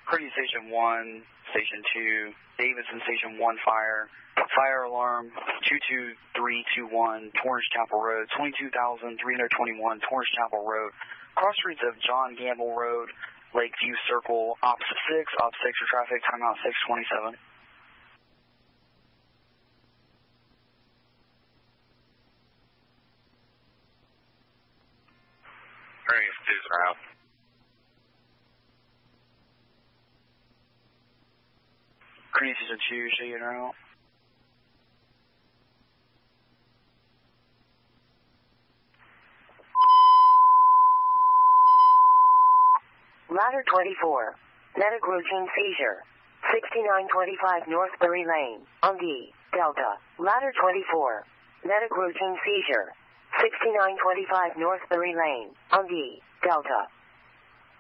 Pretty Station 1, Station 2, Davidson Station 1 fire. Fire alarm 22321, Torrance Chapel Road, 22,321, Torrance Chapel Road. Cross streets of John Gamble Road, Lakeview Circle, opposite 6 for traffic, timeout 627. Various 2s are out. Pretty Station 2, show you in route. Ladder 24, medic routine seizure, 6925 North Bury Lane, Ungi, Delta. Ladder 24, medic routine seizure, 6925 North Bury Lane, Ungi, Delta.